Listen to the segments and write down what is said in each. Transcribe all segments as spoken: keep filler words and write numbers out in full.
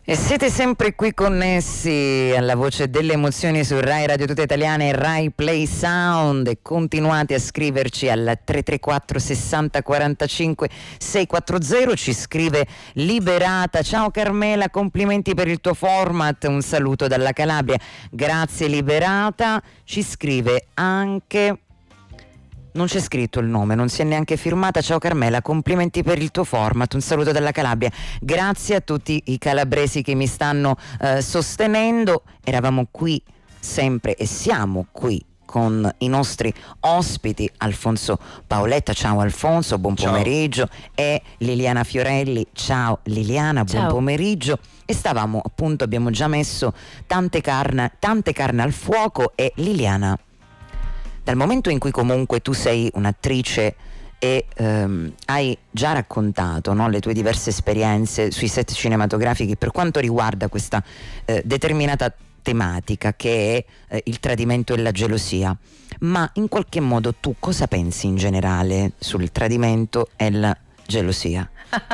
E siete sempre qui connessi alla voce delle emozioni su Rai Radio Tutta Italiana e Rai Play Sound, e continuate a scriverci al tre tre quattro sessanta quarantacinque seicentoquaranta. Ci scrive Liberata: ciao Carmela, complimenti per il tuo format, un saluto dalla Calabria. Grazie Liberata. Ci scrive anche, non c'è scritto il nome, non si è neanche firmata: ciao Carmela, complimenti per il tuo format, un saluto dalla Calabria. Grazie a tutti i calabresi che mi stanno eh, sostenendo. Eravamo qui sempre e siamo qui con i nostri ospiti Alfonso Paoletta, ciao Alfonso, buon ciao. pomeriggio, e Liliana Fiorelli, ciao Liliana, buon ciao. pomeriggio. E stavamo appunto, abbiamo già messo tante carne, tante carne al fuoco. E Liliana, dal momento in cui comunque tu sei un'attrice e ehm, hai già raccontato, no, le tue diverse esperienze sui set cinematografici per quanto riguarda questa eh, determinata tematica che è eh, il tradimento e la gelosia, ma in qualche modo tu cosa pensi in generale sul tradimento e la gelosia?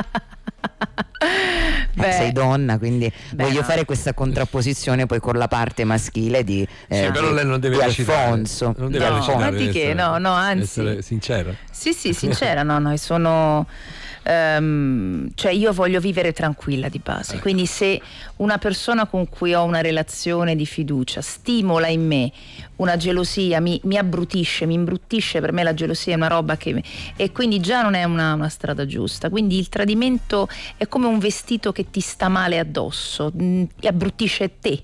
Beh, sei donna, quindi beh, voglio no. fare questa contrapposizione poi con la parte maschile di, eh, sì, però di, lei non deve di recitare, Alfonso. non deve No, recitare, infatti deve che, essere- no, no, anzi. essere sincera. Sì, sì, sincera, no, no, sono ehm, cioè io voglio vivere tranquilla di base, Ecco. quindi se una persona con cui ho una relazione di fiducia stimola in me una gelosia, mi, mi abbrutisce, mi imbruttisce, per me la gelosia è una roba che, e quindi già non è una, una strada giusta. Quindi il tradimento è come un vestito che ti sta male addosso, mh, ti abbruttisce te.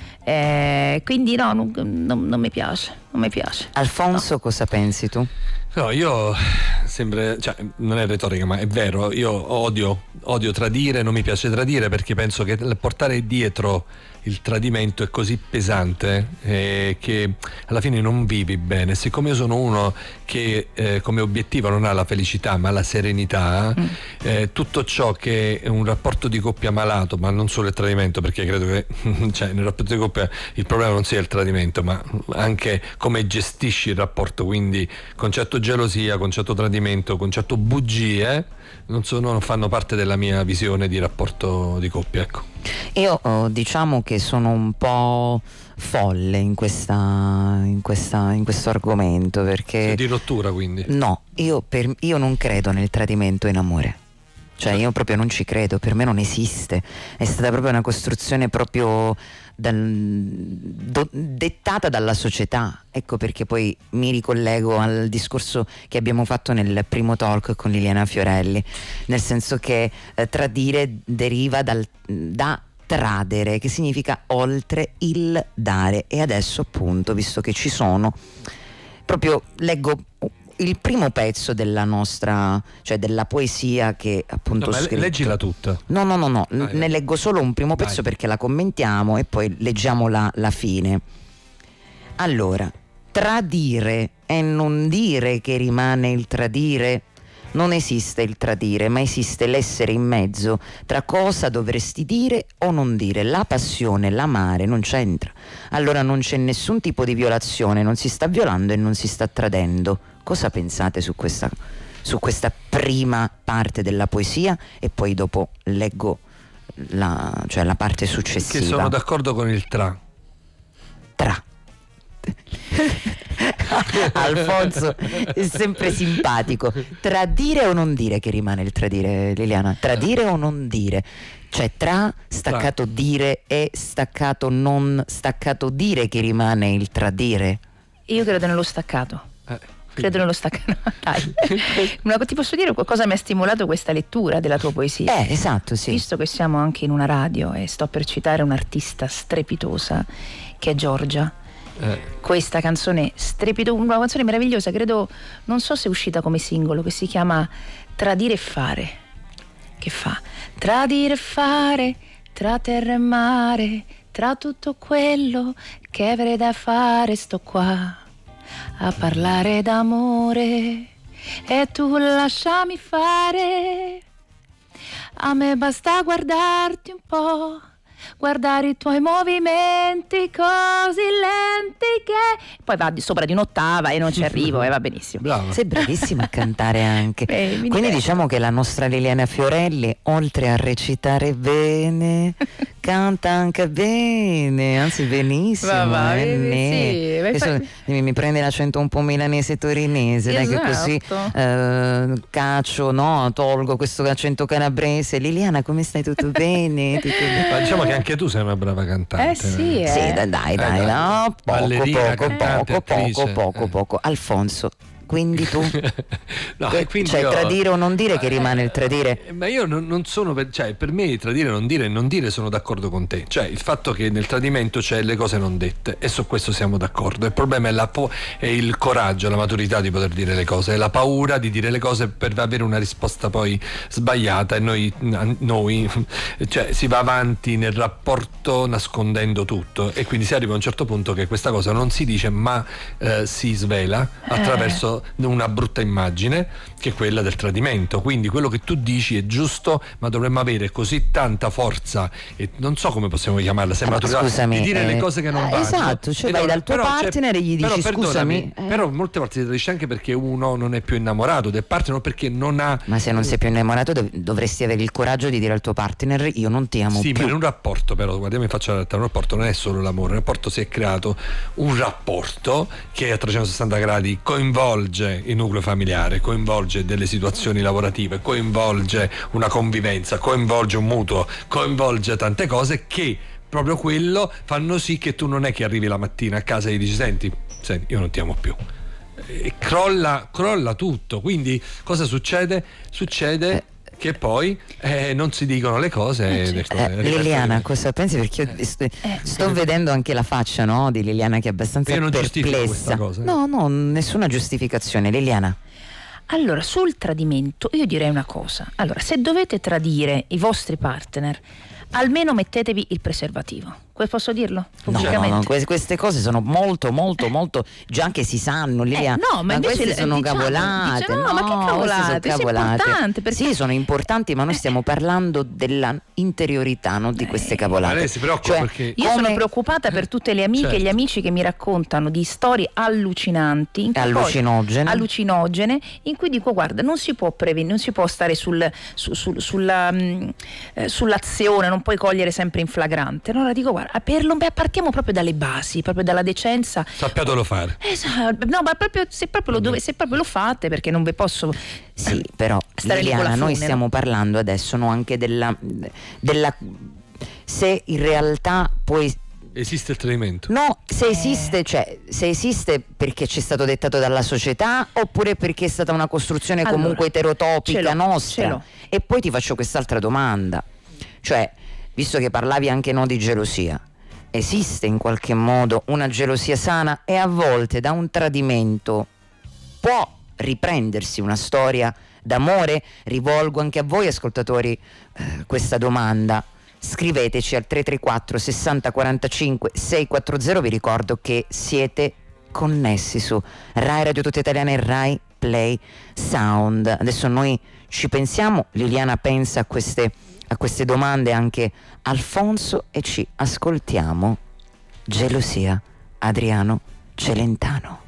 Eh, quindi no, non, non, non mi piace, non mi piace. Alfonso, No. cosa pensi tu? No, io sembra, cioè, non è retorica, ma è vero, io odio, odio tradire, non mi piace tradire perché penso che portare dietro il tradimento è così pesante eh, che alla fine non vivi bene. Siccome io sono uno che eh, come obiettivo non ha la felicità ma la serenità, mm. eh, tutto ciò che è un rapporto di coppia malato, ma non solo il tradimento, perché credo che cioè, nel rapporto di coppia il problema non sia il tradimento ma anche come gestisci il rapporto, quindi concetto gelosia, concetto tradimento, concetto bugie non, sono, non fanno parte della mia visione di rapporto di coppia, ecco. Io oh, diciamo che sono un po' folle in questa in questa in questo argomento, perché Sei di rottura, quindi. no, io, per, io non credo nel tradimento in amore. Cioè io proprio non ci credo, per me non esiste. È stata proprio una costruzione proprio dal, do, dettata dalla società. Ecco perché poi mi ricollego al discorso che abbiamo fatto nel primo talk con Liliana Fiorelli, nel senso che eh, tradire deriva dal, da tradere, che significa oltre il dare. E adesso appunto, visto che ci sono, proprio leggo il primo pezzo della nostra, cioè della poesia che appunto No, ho ma scritto. leggila tutta. No, no, no, no, Vai, ne vai. leggo solo un primo pezzo Vai. perché la commentiamo e poi leggiamo la, la fine. Allora, tradire e non dire che rimane il tradire. Non esiste il tradire, ma esiste l'essere in mezzo tra cosa dovresti dire o non dire. La passione, l'amare non c'entra. Allora non c'è nessun tipo di violazione, non si sta violando e non si sta tradendo. Cosa pensate su questa, su questa prima parte della poesia? E poi dopo leggo la, cioè la parte successiva. Che sono d'accordo con il tra. Tra. Alfonso è sempre simpatico. Tradire o non dire che rimane il tradire, Liliana? Tradire o non dire? Cioè tra staccato dire e staccato non staccato dire che rimane il tradire? Io credo nello staccato. Eh, Credo nello staccato. Dai. Ma ti posso dire cosa mi ha stimolato questa lettura della tua poesia? Eh, esatto, sì. Visto che siamo anche in una radio e sto per citare un'artista strepitosa che è Giorgia. eh. Questa canzone strepitosa, una canzone meravigliosa, credo, non so se è uscita come singolo, che si chiama Tradire e fare. Che fa? Tradire e fare, tra terra e mare, tra tutto quello che avrei da fare, sto qua a parlare d'amore e tu lasciami fare. A me basta guardarti un po', guardare i tuoi movimenti così lenti che poi va di sopra di un'ottava e non ci arrivo e va benissimo. Bravo. Sei bravissima a cantare anche. Eh, mi Quindi diverto. diciamo che la nostra Liliana Fiorelli, oltre a recitare bene, canta anche bene, anzi benissimo. Va, va, eh, sì, Adesso fai... mi, mi prende l'accento un po' milanese torinese, esatto. dai, che così eh, caccio, no, tolgo questo accento calabrese. Liliana, come stai? Tutto bene? Tutto bene? Ma diciamo che anche tu sei una brava cantante. Eh sì, eh. Sì, dai, dai, dai, Eh, no, poco, ballerina, poco, cantante, poco, poco, attrice. poco, Eh. poco. Alfonso, quindi tu? No, Que- e quindi cioè, io- tradire o non dire che rimane il tradire. Eh, ma io non, non sono per, cioè, per me tradire o non dire, non dire sono d'accordo con te. Cioè, il fatto che nel tradimento c'è le cose non dette, e su questo siamo d'accordo. Il problema è, la po- è il coraggio, la maturità di poter dire le cose, è la paura di dire le cose per avere una risposta poi sbagliata, e noi, noi cioè, si va avanti nel rapporto nascondendo tutto, e quindi si arriva a un certo punto che questa cosa non si dice, ma eh, si svela attraverso una brutta immagine, che è quella del tradimento. Quindi quello che tu dici è giusto, ma dovremmo avere così tanta forza, e non so come possiamo chiamarla, se Allora, maturità, scusami, di dire eh, le cose che non eh, vanno. esatto, cioè E vai no, dal tuo però c'è- partner e gli dici, però, scusami, perdonami, eh. però molte volte si tradisce anche perché uno non è più innamorato del partner, o perché non ha. Ma se non sei più innamorato dov- dovresti avere il coraggio di dire al tuo partner, io non ti amo Sì, più. ma in un rapporto, però, guardiamo in faccia la realtà, un rapporto non è solo l'amore, un rapporto si è creato un rapporto che a trecentosessanta gradi coinvolge il nucleo familiare, coinvolge delle situazioni lavorative, coinvolge una convivenza, coinvolge un mutuo, coinvolge tante cose che proprio quello fanno sì che tu non è che arrivi la mattina a casa e gli dici senti, senti, io non ti amo più. E crolla, crolla tutto. Quindi cosa succede? Succede che poi eh, non si dicono le cose. Eh, le certo. cose- Eh, Liliana, cosa pensi? Perché io sto, sto vedendo anche la faccia, no, di Liliana, che è abbastanza Io non giustifico perplessa. questa cosa. No, no, nessuna giustificazione. Liliana, Allora, sul tradimento io direi una cosa. Allora, se dovete tradire i vostri partner, almeno mettetevi il preservativo. Questo posso dirlo? no, no, Pubblicamente? no, que- queste cose sono molto, molto, molto, già che si sanno, Liliana. Eh, no, ma invece queste le- sono diciamo- cavolate. dice, no, ma che queste cavolate? sono Sì, è cavolate. importante, perché- Sì, sono importanti, ma noi stiamo parlando della interiorità, non di queste cavolate. Ma lei si preoccupa Cioè, perché- Io come- sono preoccupata per tutte le amiche Certo. e gli amici che mi raccontano di storie allucinanti, in cui poi- Allucinogene. allucinogene, in cui dico guarda, non si può prevenire, non si può stare sul, su- sul- sulla, mh, eh, sull'azione, non puoi cogliere sempre in flagrante. Allora dico guarda, per lo, beh, partiamo proprio dalle basi, proprio dalla decenza. Sappiatelo fare. Esatto, no, ma proprio se proprio lo, dove, se proprio lo fate, perché non vi posso. Sì, però Stare lì con Liliana, la noi fune, stiamo no? parlando adesso, no, anche della, della se in realtà poi Esiste il tradimento. no, se esiste, cioè se esiste perché ci è stato dettato dalla società, oppure perché è stata una costruzione Allora, comunque eterotopica ce l'ho, nostra. ce l'ho. E poi ti faccio quest'altra domanda. Cioè, visto che parlavi anche, no, di gelosia, esiste in qualche modo una gelosia sana, e a volte da un tradimento può riprendersi una storia d'amore? Rivolgo anche a voi ascoltatori eh, questa domanda. Scriveteci al tre tre quattro sessanta quarantacinque seicentoquaranta. Vi ricordo che siete connessi su Rai Radio Tutta Italiana e Rai Play Sound. Adesso noi ci pensiamo, Liliana pensa a queste, a queste domande, anche Alfonso, e ci ascoltiamo Gelosia, Adriano Celentano.